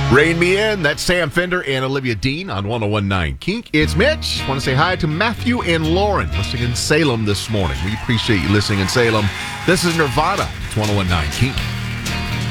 Rein Me In, that's Sam Fender and Olivia Dean on 101.9 Kink. It's Mitch. Want to say hi to Matthew and Lauren listening in Salem this morning. We appreciate you listening in Salem. This is Nirvana. It's 101.9 Kink.